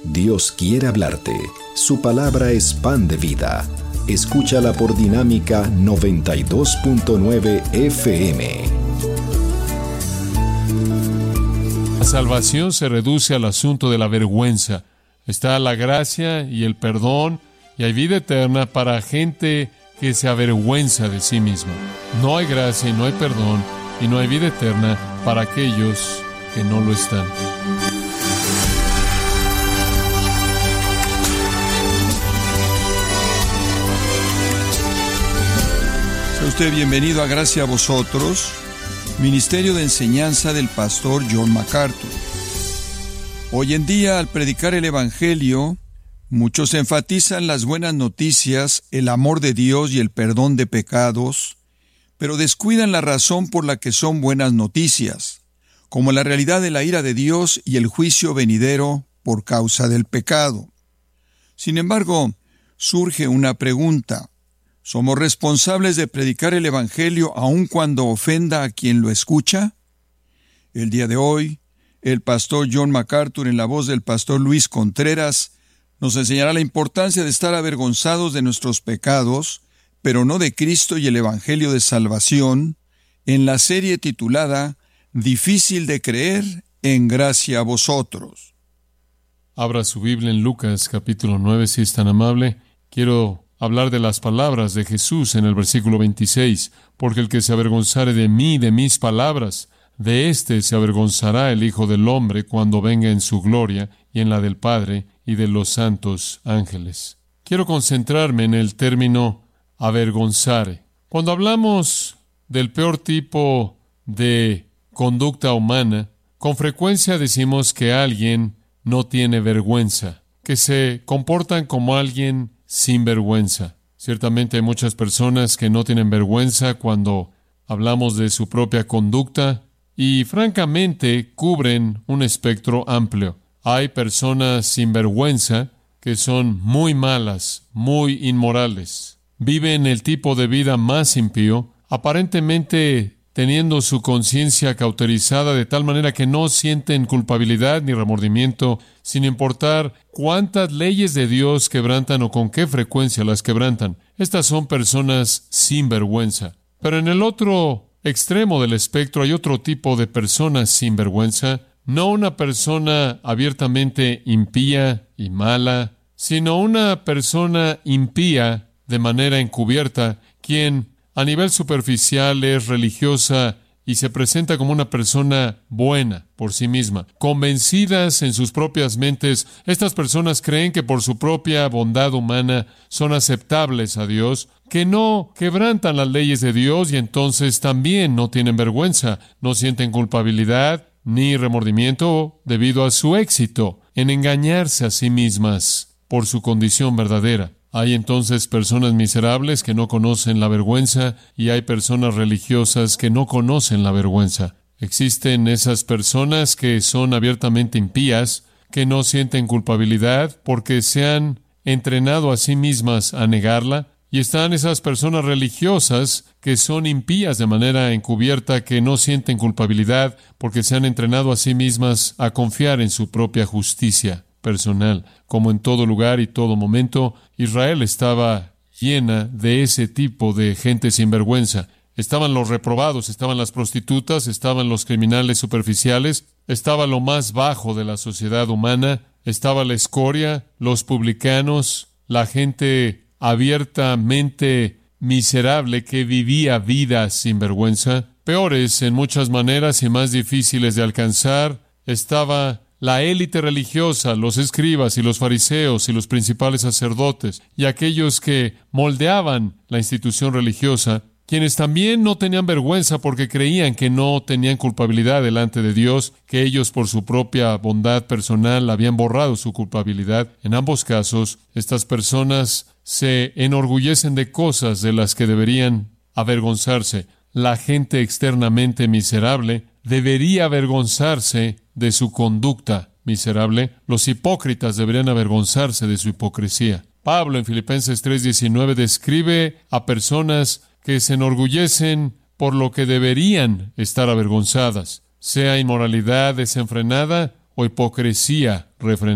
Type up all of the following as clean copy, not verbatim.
Dios quiere hablarte. Su palabra es pan de vida. Escúchala por Dinámica 92.9 FM. La salvación se reduce al asunto de la vergüenza. Está la gracia y el perdón, y hay vida eterna para gente que se avergüenza de sí misma. No hay gracia y no hay perdón, y no hay vida eterna para aquellos que no lo están. Sea usted bienvenido a Gracia a Vosotros, Ministerio de Enseñanza del Pastor John MacArthur. Hoy en día, al predicar el Evangelio, muchos enfatizan las buenas noticias, el amor de Dios y el perdón de pecados, pero descuidan la razón por la que son buenas noticias, como la realidad de la ira de Dios y el juicio venidero por causa del pecado. Sin embargo, surge una pregunta. ¿Somos responsables de predicar el Evangelio aun cuando ofenda a quien lo escucha? El día de hoy, el pastor John MacArthur, en la voz del pastor Luis Contreras, nos enseñará la importancia de estar avergonzados de nuestros pecados, pero no de Cristo y el Evangelio de salvación, en la serie titulada Difícil de creer, en gracia a vosotros. Abra su Biblia en Lucas capítulo 9, si es tan amable. Quiero hablar de las palabras de Jesús en el versículo 26, porque el que se avergonzare de mí, de mis palabras, de éste se avergonzará el Hijo del Hombre cuando venga en su gloria y en la del Padre y de los santos ángeles. Quiero concentrarme en el término avergonzare. Cuando hablamos del peor tipo de conducta humana, con frecuencia decimos que alguien no tiene vergüenza, que se comportan como alguien sin vergüenza. Ciertamente hay muchas personas que no tienen vergüenza cuando hablamos de su propia conducta y francamente cubren un espectro amplio. Hay personas sin vergüenza que son muy malas, muy inmorales. Viven el tipo de vida más impío, aparentemente teniendo su conciencia cauterizada de tal manera que no sienten culpabilidad ni remordimiento, sin importar cuántas leyes de Dios quebrantan o con qué frecuencia las quebrantan. Estas son personas sin vergüenza. Pero en el otro extremo del espectro hay otro tipo de personas sin vergüenza, no una persona abiertamente impía y mala, sino una persona impía de manera encubierta, quien a nivel superficial es religiosa y se presenta como una persona buena por sí misma. Convencidas en sus propias mentes, estas personas creen que por su propia bondad humana son aceptables a Dios, que no quebrantan las leyes de Dios y entonces también no tienen vergüenza, no sienten culpabilidad ni remordimiento debido a su éxito en engañarse a sí mismas por su condición verdadera. Hay entonces personas miserables que no conocen la vergüenza y hay personas religiosas que no conocen la vergüenza. Existen esas personas que son abiertamente impías, que no sienten culpabilidad porque se han entrenado a sí mismas a negarla, y están esas personas religiosas que son impías de manera encubierta, que no sienten culpabilidad porque se han entrenado a sí mismas a confiar en su propia justicia personal. Como en todo lugar y todo momento, Israel estaba llena de ese tipo de gente sin vergüenza. Estaban los reprobados, estaban las prostitutas, estaban los criminales superficiales, estaba lo más bajo de la sociedad humana, estaba la escoria, los publicanos, la gente abiertamente miserable que vivía vidas sin vergüenza. Peores en muchas maneras y más difíciles de alcanzar, estaba la élite religiosa, los escribas y los fariseos y los principales sacerdotes y aquellos que moldeaban la institución religiosa, quienes también no tenían vergüenza porque creían que no tenían culpabilidad delante de Dios, que ellos por su propia bondad personal habían borrado su culpabilidad. En ambos casos, estas personas se enorgullecen de cosas de las que deberían avergonzarse. La gente externamente miserable debería avergonzarse de su conducta miserable. Los hipócritas deberían avergonzarse de su hipocresía. Pablo en Filipenses 3:19 describe a personas que se enorgullecen por lo que deberían estar avergonzadas, sea inmoralidad desenfrenada o hipocresía refrenada.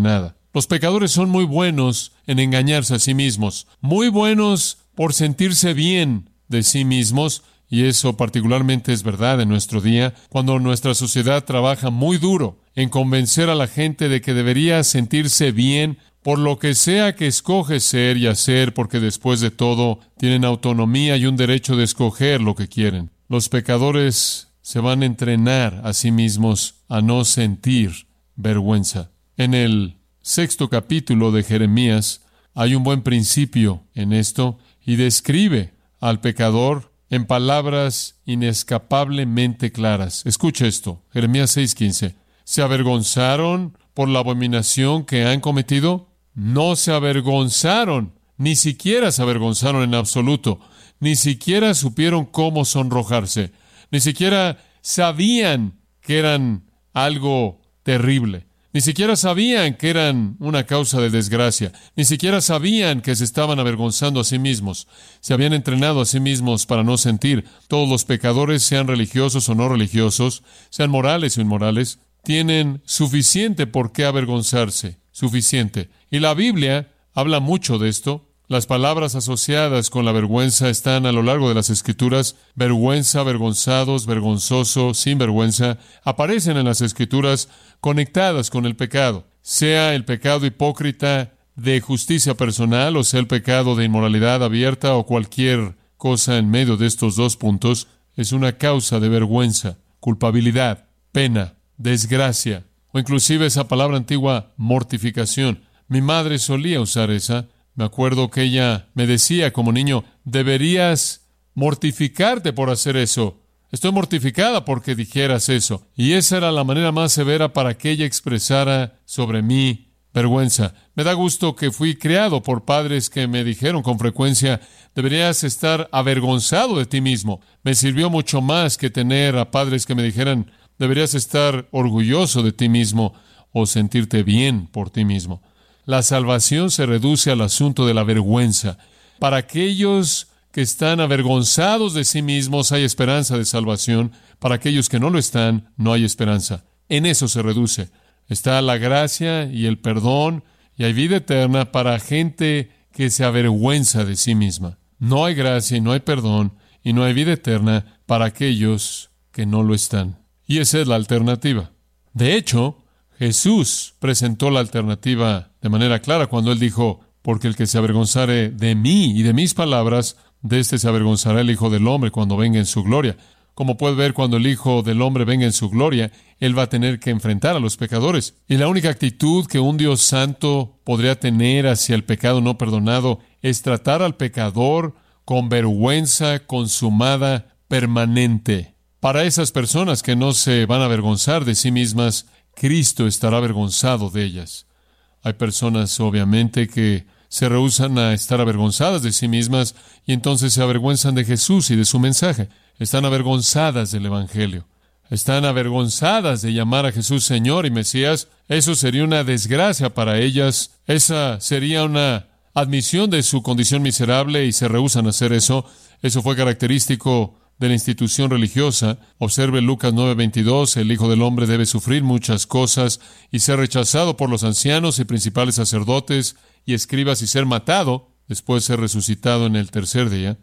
Los pecadores son muy buenos en engañarse a sí mismos, muy buenos por sentirse bien de sí mismos, y eso particularmente es verdad en nuestro día, cuando nuestra sociedad trabaja muy duro en convencer a la gente de que debería sentirse bien por lo que sea que escoge ser y hacer, porque después de todo tienen autonomía y un derecho de escoger lo que quieren. Los pecadores se van a entrenar a sí mismos a no sentir vergüenza. En el 6º capítulo de Jeremías hay un buen principio en esto y describe al pecador en palabras inescapablemente claras. Escucha esto, Jeremías 6:15. ¿Se avergonzaron por la abominación que han cometido? No se avergonzaron, ni siquiera se avergonzaron en absoluto, ni siquiera supieron cómo sonrojarse, ni siquiera sabían que eran algo terrible, ni siquiera sabían que eran una causa de desgracia, ni siquiera sabían que se estaban avergonzando a sí mismos. Se habían entrenado a sí mismos para no sentir. Todos los pecadores, sean religiosos o no religiosos, sean morales o inmorales, tienen suficiente por qué avergonzarse, suficiente. Y la Biblia habla mucho de esto. Las palabras asociadas con la vergüenza están a lo largo de las Escrituras. Vergüenza, avergonzados, vergonzoso, sinvergüenza, aparecen en las Escrituras conectadas con el pecado. Sea el pecado hipócrita de justicia personal o sea el pecado de inmoralidad abierta o cualquier cosa en medio de estos dos puntos, es una causa de vergüenza, culpabilidad, pena, desgracia, o inclusive esa palabra antigua, mortificación. Mi madre solía usar esa. Me acuerdo que ella me decía como niño, deberías mortificarte por hacer eso. Estoy mortificada porque dijeras eso. Y esa era la manera más severa para que ella expresara sobre mí vergüenza. Me da gusto que fui criado por padres que me dijeron con frecuencia, deberías estar avergonzado de ti mismo. Me sirvió mucho más que tener a padres que me dijeran, deberías estar orgulloso de ti mismo o sentirte bien por ti mismo. La salvación se reduce al asunto de la vergüenza. Para aquellos que están avergonzados de sí mismos hay esperanza de salvación. Para aquellos que no lo están, no hay esperanza. En eso se reduce. Está la gracia y el perdón y hay vida eterna para gente que se avergüenza de sí misma. No hay gracia y no hay perdón y no hay vida eterna para aquellos que no lo están. Y esa es la alternativa. De hecho, Jesús presentó la alternativa de manera clara cuando Él dijo, porque el que se avergonzare de mí y de mis palabras, de éste se avergonzará el Hijo del Hombre cuando venga en su gloria. Como puede ver, cuando el Hijo del Hombre venga en su gloria, Él va a tener que enfrentar a los pecadores. Y la única actitud que un Dios santo podría tener hacia el pecado no perdonado es tratar al pecador con vergüenza consumada permanente. Para esas personas que no se van a avergonzar de sí mismas, Cristo estará avergonzado de ellas. Hay personas, obviamente, que se rehúsan a estar avergonzadas de sí mismas y entonces se avergüenzan de Jesús y de su mensaje. Están avergonzadas del Evangelio. Están avergonzadas de llamar a Jesús Señor y Mesías. Eso sería una desgracia para ellas. Esa sería una admisión de su condición miserable y se rehúsan a hacer eso. Eso fue característico de la institución religiosa. Observe Lucas 9:22, el Hijo del Hombre debe sufrir muchas cosas y ser rechazado por los ancianos y principales sacerdotes y escribas y ser matado, después ser resucitado en el tercer día.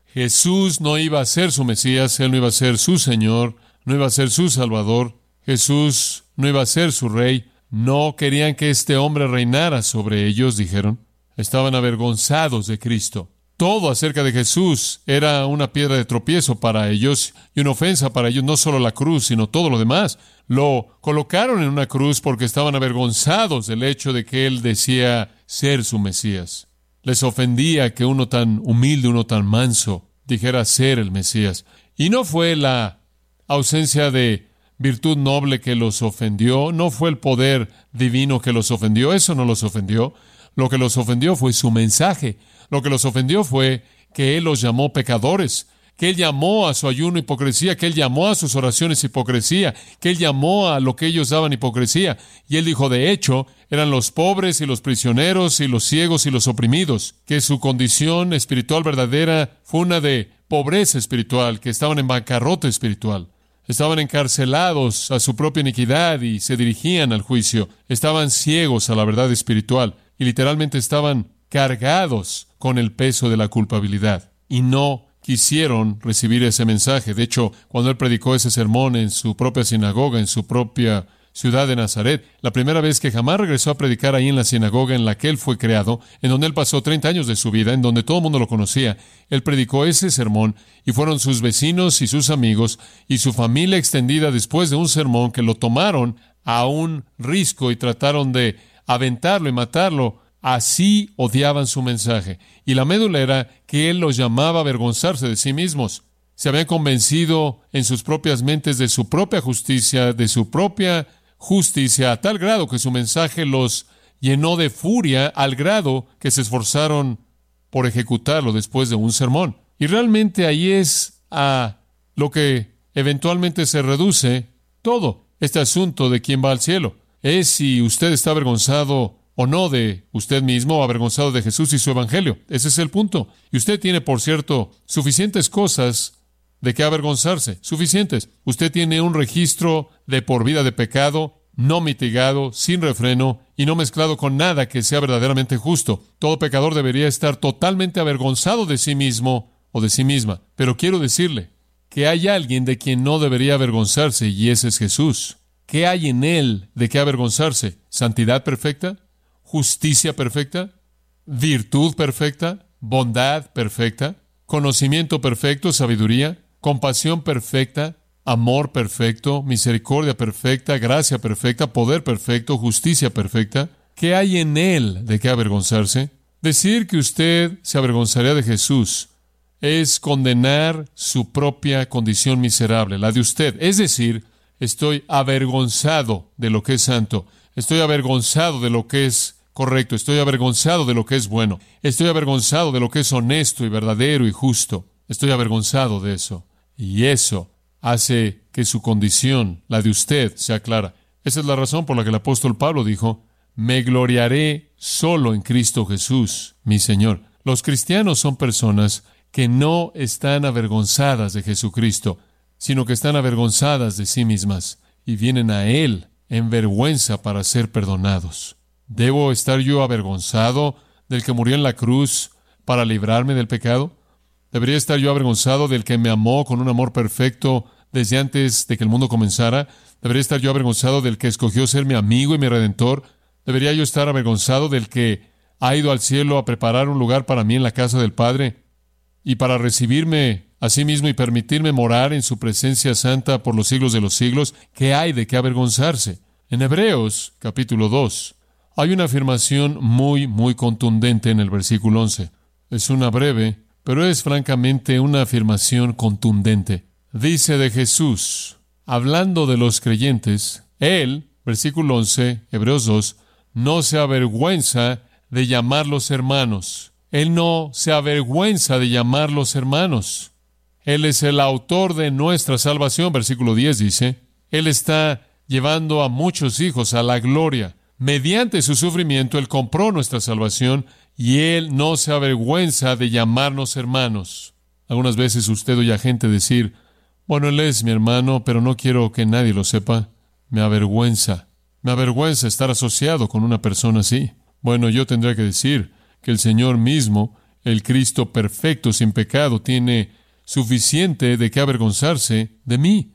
Jesús no iba a ser su Mesías, Él no iba a ser su Señor, no iba a ser su Salvador, Jesús no iba a ser su Rey. No querían que este hombre reinara sobre ellos, dijeron. Estaban avergonzados de Cristo. Todo acerca de Jesús era una piedra de tropiezo para ellos y una ofensa para ellos, no solo la cruz, sino todo lo demás. Lo colocaron en una cruz porque estaban avergonzados del hecho de que Él decía ser su Mesías. Les ofendía que uno tan humilde, uno tan manso, dijera ser el Mesías. Y no fue la ausencia de virtud noble que los ofendió, no fue el poder divino que los ofendió, eso no los ofendió. Lo que los ofendió fue su mensaje. Lo que los ofendió fue que Él los llamó pecadores, que Él llamó a su ayuno hipocresía, que Él llamó a sus oraciones hipocresía, que Él llamó a lo que ellos daban hipocresía. Y Él dijo, de hecho, eran los pobres y los prisioneros y los ciegos y los oprimidos, que su condición espiritual verdadera fue una de pobreza espiritual, que estaban en bancarrota espiritual. Estaban encarcelados a su propia iniquidad y se dirigían al juicio. Estaban ciegos a la verdad espiritual y literalmente estaban cargados con el peso de la culpabilidad. Y no quisieron recibir ese mensaje. De hecho, cuando él predicó ese sermón en su propia sinagoga, en su propia ciudad de Nazaret, la primera vez que jamás regresó a predicar ahí en la sinagoga en la que él fue creado, en donde él pasó 30 años de su vida, en donde todo el mundo lo conocía, él predicó ese sermón y fueron sus vecinos y sus amigos y su familia extendida después de un sermón que lo tomaron a un risco y trataron de aventarlo y matarlo. Así odiaban su mensaje. Y la médula era que él los llamaba a avergonzarse de sí mismos. Se habían convencido en sus propias mentes de su propia justicia, de su propia justicia, a tal grado que su mensaje los llenó de furia, al grado que se esforzaron por ejecutarlo después de un sermón. Y realmente ahí es a lo que eventualmente se reduce todo este asunto de quién va al cielo. Es si usted está avergonzado o no de usted mismo, o avergonzado de Jesús y su evangelio. Ese es el punto. Y usted tiene, por cierto, suficientes cosas de qué avergonzarse. Suficientes. Usted tiene un registro de por vida de pecado, no mitigado, sin refreno y no mezclado con nada que sea verdaderamente justo. Todo pecador debería estar totalmente avergonzado de sí mismo o de sí misma. Pero quiero decirle que hay alguien de quien no debería avergonzarse, y ese es Jesús. ¿Qué hay en él de qué avergonzarse? ¿Santidad perfecta? ¿Justicia perfecta? ¿Virtud perfecta? ¿Bondad perfecta? ¿Conocimiento perfecto? ¿Sabiduría? ¿Compasión perfecta? ¿Amor perfecto? ¿Misericordia perfecta? ¿Gracia perfecta? ¿Poder perfecto? ¿Justicia perfecta? ¿Qué hay en él de qué avergonzarse? Decir que usted se avergonzaría de Jesús es condenar su propia condición miserable, la de usted. Es decir, estoy avergonzado de lo que es santo. Estoy avergonzado de lo que es correcto. Estoy avergonzado de lo que es bueno. Estoy avergonzado de lo que es honesto y verdadero y justo. Estoy avergonzado de eso. Y eso hace que su condición, la de usted, sea clara. Esa es la razón por la que el apóstol Pablo dijo, me gloriaré solo en Cristo Jesús, mi Señor. Los cristianos son personas que no están avergonzadas de Jesucristo, sino que están avergonzadas de sí mismas y vienen a Él en vergüenza para ser perdonados. ¿Debo estar yo avergonzado del que murió en la cruz para librarme del pecado? ¿Debería estar yo avergonzado del que me amó con un amor perfecto desde antes de que el mundo comenzara? ¿Debería estar yo avergonzado del que escogió ser mi amigo y mi redentor? ¿Debería yo estar avergonzado del que ha ido al cielo a preparar un lugar para mí en la casa del Padre y para recibirme a sí mismo y permitirme morar en su presencia santa por los siglos de los siglos? ¿Qué hay de qué avergonzarse? En Hebreos, capítulo 2, hay una afirmación muy contundente en el versículo 11. Es una breve, pero es francamente una afirmación contundente. Dice de Jesús, hablando de los creyentes, Él, versículo 11, Hebreos 2, no se avergüenza de llamarlos hermanos. Él no se avergüenza de llamarlos hermanos. Él es el autor de nuestra salvación, versículo 10 dice. Él está llevando a muchos hijos a la gloria. Mediante su sufrimiento, Él compró nuestra salvación y Él no se avergüenza de llamarnos hermanos. Algunas veces usted oye a gente decir, bueno, Él es mi hermano, pero no quiero que nadie lo sepa. Me avergüenza estar asociado con una persona así. Bueno, yo tendría que decir que el Señor mismo, el Cristo perfecto, sin pecado, tiene suficiente de qué avergonzarse de mí.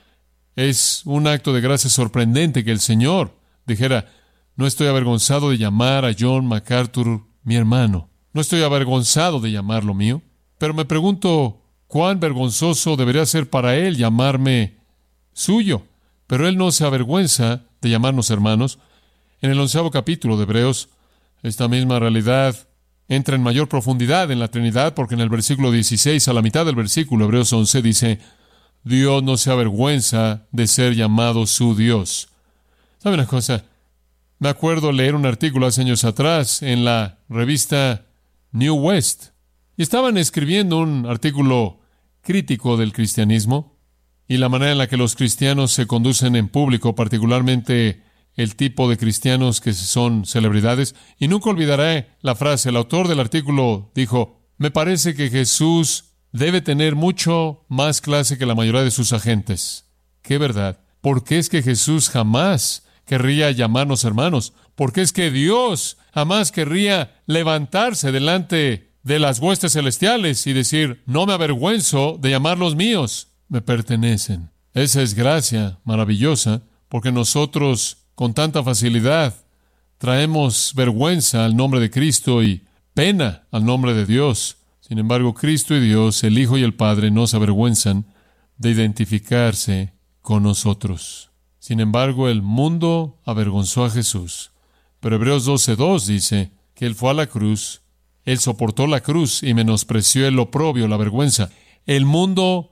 Es un acto de gracia sorprendente que el Señor dijera, no estoy avergonzado de llamar a John MacArthur mi hermano. No estoy avergonzado de llamarlo mío. Pero me pregunto, ¿cuán vergonzoso debería ser para Él llamarme suyo? Pero Él no se avergüenza de llamarnos hermanos. En el 11º capítulo de Hebreos, esta misma realidad entra en mayor profundidad en la Trinidad, porque en el versículo 16, a la mitad del versículo, Hebreos 11, dice, Dios no se avergüenza de ser llamado su Dios. ¿Sabe una cosa? Me acuerdo leer un artículo hace años atrás en la revista New West. Y estaban escribiendo un artículo crítico del cristianismo y la manera en la que los cristianos se conducen en público, particularmente el tipo de cristianos que son celebridades. Y nunca olvidaré la frase. El autor del artículo dijo, me parece que Jesús debe tener mucho más clase que la mayoría de sus agentes. qué verdad. ¿Por qué es que Jesús jamás querría llamarnos hermanos? ¿Por qué es que Dios jamás querría levantarse delante de las huestes celestiales y decir, no me avergüenzo de llamarlos míos, me pertenecen? Esa es gracia maravillosa, porque nosotros con tanta facilidad traemos vergüenza al nombre de Cristo y pena al nombre de Dios. Sin embargo, Cristo y Dios, el Hijo y el Padre, no se avergüenzan de identificarse con nosotros. Sin embargo, el mundo avergonzó a Jesús. Pero Hebreos 12:2 dice que Él fue a la cruz, Él soportó la cruz y menospreció el oprobio, la vergüenza. El mundo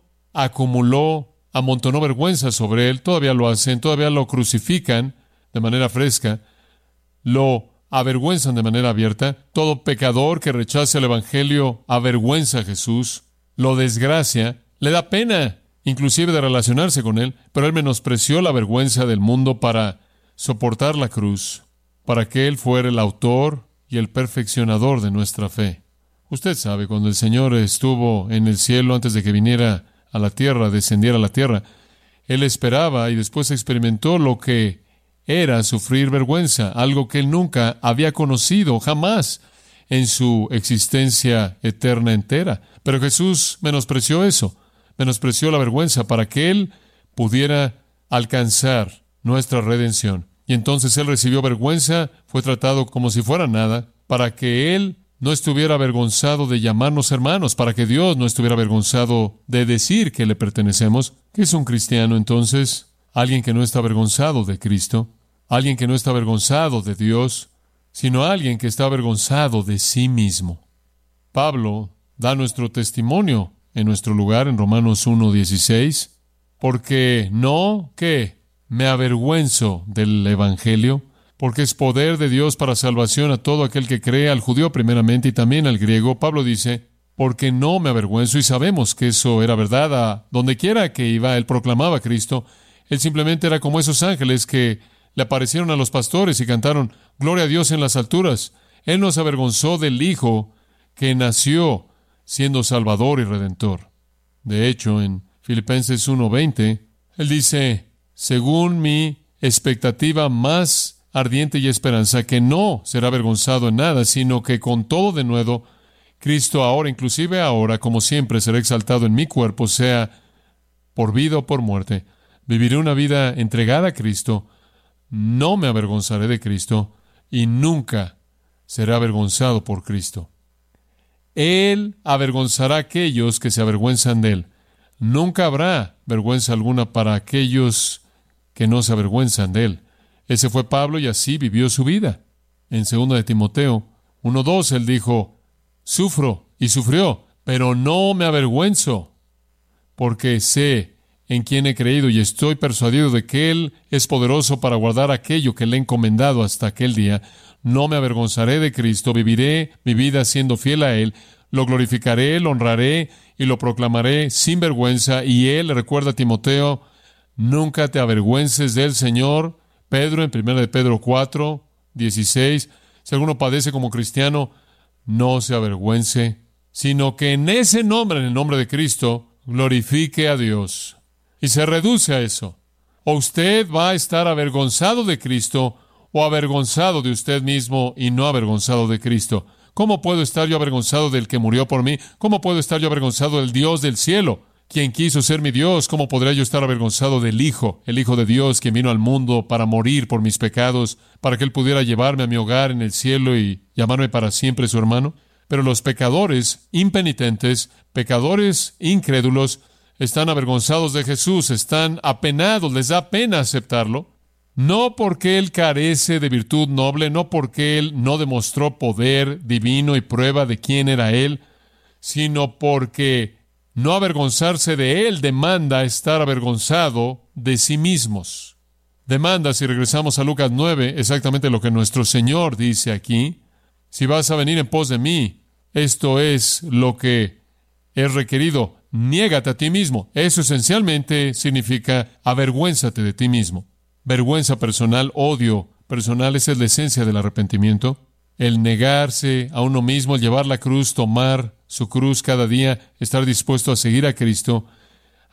amontonó vergüenza sobre Él, todavía lo hacen, todavía lo crucifican de manera fresca, lo avergüenzan de manera abierta. Todo pecador que rechaza el Evangelio avergüenza a Jesús, lo desgracia, le da pena inclusive de relacionarse con Él, pero Él menospreció la vergüenza del mundo para soportar la cruz, para que Él fuera el autor y el perfeccionador de nuestra fe. Usted sabe, cuando el Señor estuvo en el cielo antes de que viniera a la tierra, descendiera a la tierra, Él esperaba y después experimentó lo que era sufrir vergüenza, algo que Él nunca había conocido jamás en su existencia eterna entera. Pero Jesús menospreció eso, menospreció la vergüenza para que Él pudiera alcanzar nuestra redención. Y entonces Él recibió vergüenza, fue tratado como si fuera nada, para que Él no estuviera avergonzado de llamarnos hermanos, para que Dios no estuviera avergonzado de decir que le pertenecemos. ¿Qué es un cristiano entonces? Alguien que no está avergonzado de Cristo, alguien que no está avergonzado de Dios, sino alguien que está avergonzado de sí mismo. Pablo da nuestro testimonio en nuestro lugar en Romanos 1:16, porque no que me avergüenzo del Evangelio, porque es poder de Dios para salvación a todo aquel que cree, al judío primeramente y también al griego. Pablo dice, porque no me avergüenzo, y sabemos que eso era verdad. A donde quiera que iba, él proclamaba a Cristo. Él simplemente era como esos ángeles que le aparecieron a los pastores y cantaron, gloria a Dios en las alturas. Él no se avergonzó del Hijo que nació siendo Salvador y Redentor. De hecho, en Filipenses 1:20, él dice, según mi expectativa más ardiente y esperanza, que no será avergonzado en nada, sino que con todo denuedo, Cristo ahora, inclusive ahora, como siempre, será exaltado en mi cuerpo, sea por vida o por muerte. Viviré una vida entregada a Cristo, no me avergonzaré de Cristo, y nunca seré avergonzado por Cristo. Él avergonzará a aquellos que se avergüenzan de Él. Nunca habrá vergüenza alguna para aquellos que no se avergüenzan de Él. Ese fue Pablo y así vivió su vida. En 2 de Timoteo 1:2 él dijo, sufro y sufrió, pero no me avergüenzo, porque sé en quién he creído y estoy persuadido de que Él es poderoso para guardar aquello que le he encomendado hasta aquel día. No me avergonzaré de Cristo, viviré mi vida siendo fiel a Él, lo glorificaré, lo honraré y lo proclamaré sin vergüenza. Y Él le recuerda a Timoteo, nunca te avergüences del Señor. Pedro, en 1 de Pedro 4:16, si alguno padece como cristiano, no se avergüence, sino que en ese nombre, en el nombre de Cristo, glorifique a Dios. Y se reduce a eso. O usted va a estar avergonzado de Cristo, o avergonzado de usted mismo y no avergonzado de Cristo. ¿Cómo puedo estar yo avergonzado del que murió por mí? ¿Cómo puedo estar yo avergonzado del Dios del cielo, quien quiso ser mi Dios? ¿Cómo podría yo estar avergonzado del Hijo, el Hijo de Dios, quien vino al mundo para morir por mis pecados, para que Él pudiera llevarme a mi hogar en el cielo y llamarme para siempre su hermano? Pero los pecadores impenitentes, pecadores incrédulos, están avergonzados de Jesús, están apenados, les da pena aceptarlo. No porque Él carece de virtud noble, no porque Él no demostró poder divino y prueba de quién era Él, sino porque no avergonzarse de Él demanda estar avergonzado de sí mismos. Demanda, si regresamos a Lucas 9, exactamente lo que nuestro Señor dice aquí. Si vas a venir en pos de mí, esto es lo que es requerido. Niégate a ti mismo. Eso esencialmente significa avergüénzate de ti mismo. Vergüenza personal, odio personal, esa es la esencia del arrepentimiento. El negarse a uno mismo, el llevar la cruz, tomar su cruz cada día, estar dispuesto a seguir a Cristo,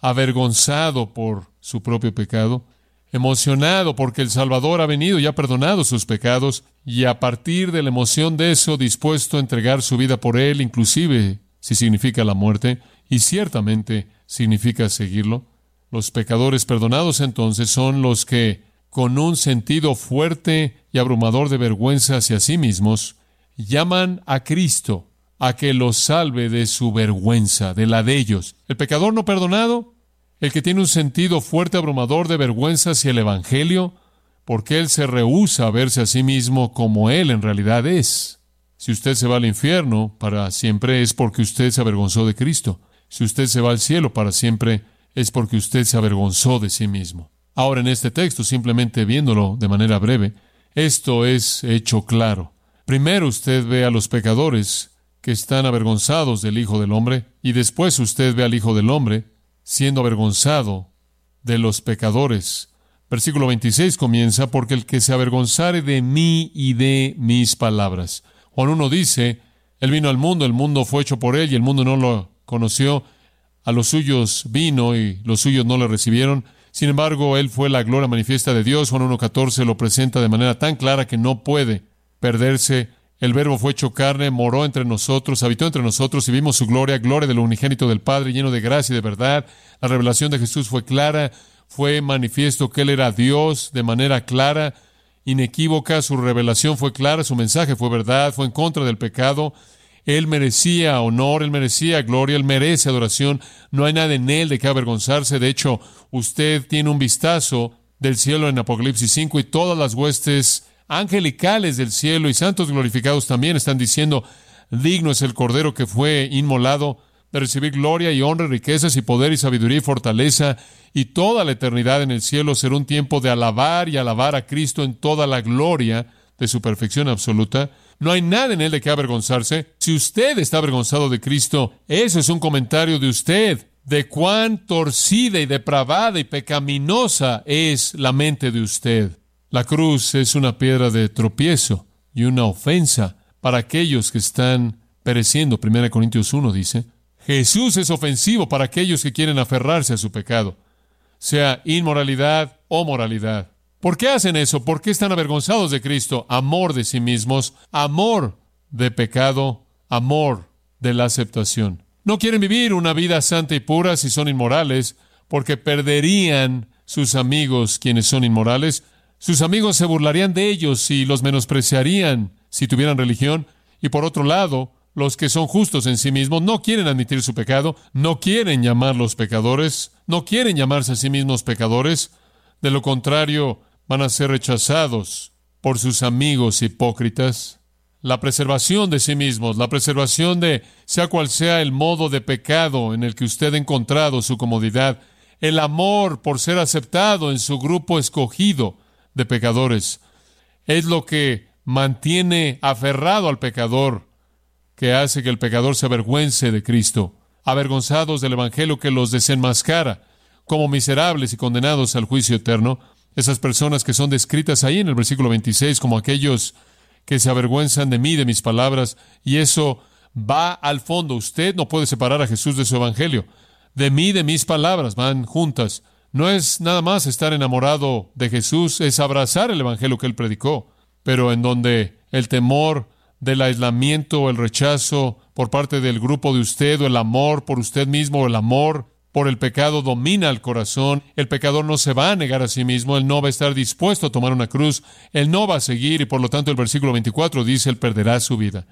avergonzado por su propio pecado, emocionado porque el Salvador ha venido y ha perdonado sus pecados, y a partir de la emoción de eso, dispuesto a entregar su vida por Él, inclusive si significa la muerte, y ciertamente significa seguirlo. Los pecadores perdonados entonces son los que, con un sentido fuerte y abrumador de vergüenza hacia sí mismos, llaman a Cristo a que los salve de su vergüenza, de la de ellos. El pecador no perdonado, el que tiene un sentido fuerte, abrumador de vergüenza hacia el Evangelio, porque él se rehúsa a verse a sí mismo como él en realidad es. Si usted se va al infierno para siempre, es porque usted se avergonzó de Cristo. Si usted se va al cielo para siempre, es porque usted se avergonzó de sí mismo. Ahora, en este texto, simplemente viéndolo de manera breve, esto es hecho claro. Primero usted ve a los pecadores que están avergonzados del Hijo del Hombre, y después usted ve al Hijo del Hombre siendo avergonzado de los pecadores. Versículo 26 comienza: porque el que se avergonzare de mí y de mis palabras. Juan 1 dice: Él vino al mundo, el mundo fue hecho por Él, y el mundo no lo conoció. A los suyos vino, y los suyos no le recibieron. Sin embargo, Él fue la gloria manifiesta de Dios. Juan 1:14 lo presenta de manera tan clara que no puede perderse. El Verbo fue hecho carne, moró entre nosotros, habitó entre nosotros, y vimos su gloria, gloria del unigénito del Padre, lleno de gracia y de verdad. La revelación de Jesús fue clara, fue manifiesto que Él era Dios de manera clara, inequívoca. Su revelación fue clara, su mensaje fue verdad, fue en contra del pecado. Él merecía honor, Él merecía gloria, Él merece adoración. No hay nada en Él de qué avergonzarse. De hecho, usted tiene un vistazo del cielo en Apocalipsis 5, y todas las huestes angelicales del cielo y santos glorificados también están diciendo: digno es el Cordero que fue inmolado de recibir gloria y honra, riquezas y poder y sabiduría y fortaleza. Y toda la eternidad en el cielo será un tiempo de alabar y alabar a Cristo en toda la gloria de su perfección absoluta. No hay nada en Él de qué avergonzarse. Si usted está avergonzado de Cristo, eso es un comentario de usted, de cuán torcida y depravada y pecaminosa es la mente de usted. La cruz es una piedra de tropiezo y una ofensa para aquellos que están pereciendo. 1 Corintios 1 dice: Jesús es ofensivo para aquellos que quieren aferrarse a su pecado, sea inmoralidad o moralidad. ¿Por qué hacen eso? ¿Por qué están avergonzados de Cristo? Amor de sí mismos, amor de pecado, amor de la aceptación. No quieren vivir una vida santa y pura si son inmorales, porque perderían sus amigos quienes son inmorales. Sus amigos se burlarían de ellos y los menospreciarían si tuvieran religión. Y por otro lado, los que son justos en sí mismos no quieren admitir su pecado, no quieren llamarlos pecadores, no quieren llamarse a sí mismos pecadores. De lo contrario, van a ser rechazados por sus amigos hipócritas. La preservación de sí mismos, la preservación de sea cual sea el modo de pecado en el que usted ha encontrado su comodidad, el amor por ser aceptado en su grupo escogido de pecadores, es lo que mantiene aferrado al pecador, que hace que el pecador se avergüence de Cristo, avergonzados del Evangelio que los desenmascara como miserables y condenados al juicio eterno. Esas personas que son descritas ahí en el versículo 26 como aquellos que se avergüenzan de mí, de mis palabras, y eso va al fondo. Usted no puede separar a Jesús de su Evangelio. De mí, de mis palabras, van juntas. No es nada más estar enamorado de Jesús, es abrazar el Evangelio que Él predicó, pero en donde el temor del aislamiento o el rechazo por parte del grupo de usted, o el amor por usted mismo, o el amor por el pecado domina el corazón, el pecador no se va a negar a sí mismo, él no va a estar dispuesto a tomar una cruz, él no va a seguir, y por lo tanto el versículo 24 dice: él perderá su vida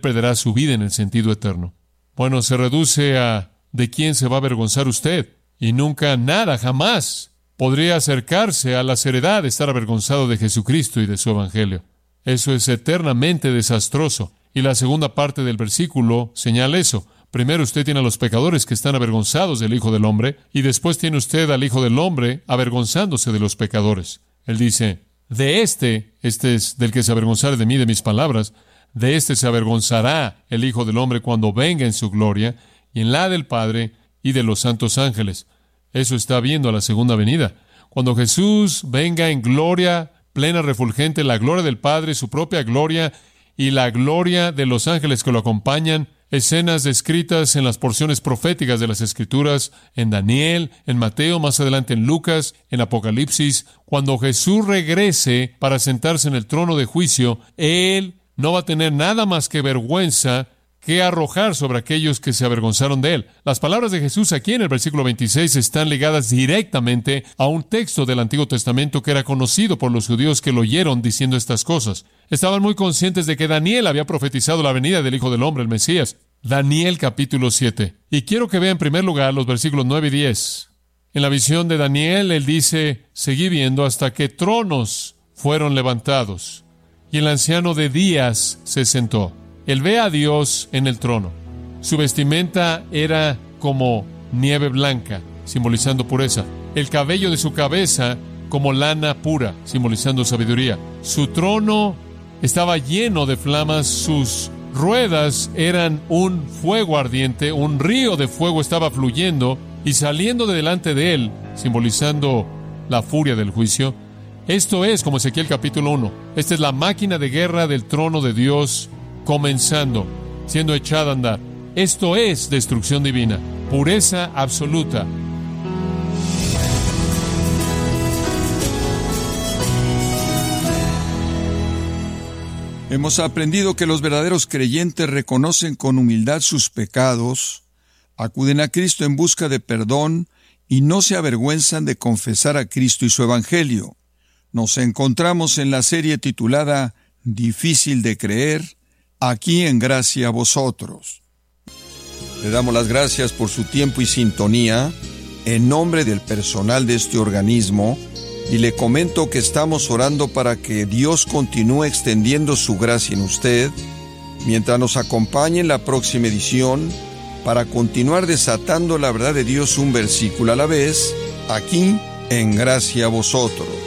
en el sentido eterno. Bueno, se reduce a ¿de quién se va a avergonzar usted? Y nunca, nada, jamás podría acercarse a la seriedad de estar avergonzado de Jesucristo y de su Evangelio. Eso es eternamente desastroso. Y la segunda parte del versículo señala eso. Primero usted tiene a los pecadores que están avergonzados del Hijo del Hombre, y después tiene usted al Hijo del Hombre avergonzándose de los pecadores. Él dice: de este es del que se avergonzare de mí, de mis palabras, de este se avergonzará el Hijo del Hombre cuando venga en su gloria, y en la del Padre y de los santos ángeles. Eso está viendo a la segunda venida. Cuando Jesús venga en gloria plena, refulgente, la gloria del Padre, su propia gloria y la gloria de los ángeles que lo acompañan, escenas descritas en las porciones proféticas de las Escrituras, en Daniel, en Mateo, más adelante en Lucas, en Apocalipsis. Cuando Jesús regrese para sentarse en el trono de juicio, Él no va a tener nada más que vergüenza que arrojar sobre aquellos que se avergonzaron de Él. Las palabras de Jesús aquí en el versículo 26 están ligadas directamente a un texto del Antiguo Testamento que era conocido por los judíos que lo oyeron diciendo estas cosas. Estaban muy conscientes de que Daniel había profetizado la venida del Hijo del Hombre, el Mesías. Daniel capítulo 7. Y quiero que vea en primer lugar los versículos 9 y 10. En la visión de Daniel, él dice, seguí viendo hasta que tronos fueron levantados, y el anciano de días se sentó. Él ve a Dios en el trono. Su vestimenta era como nieve blanca, simbolizando pureza. El cabello de su cabeza como lana pura, simbolizando sabiduría. Su trono estaba lleno de flamas, sus ruedas eran un fuego ardiente, un río de fuego estaba fluyendo y saliendo de delante de él, simbolizando la furia del juicio. Esto es como Ezequiel capítulo 1. Esta es la máquina de guerra del trono de Dios comenzando, siendo echada a andar. Esto es destrucción divina, pureza absoluta. Hemos aprendido que los verdaderos creyentes reconocen con humildad sus pecados, acuden a Cristo en busca de perdón y no se avergüenzan de confesar a Cristo y su Evangelio. Nos encontramos en la serie titulada Difícil de creer, aquí en Gracia a Vosotros. Le damos las gracias por su tiempo y sintonía en nombre del personal de este organismo y le comento que estamos orando para que Dios continúe extendiendo su gracia en usted mientras nos acompañe en la próxima edición para continuar desatando la verdad de Dios un versículo a la vez, aquí en Gracia a Vosotros.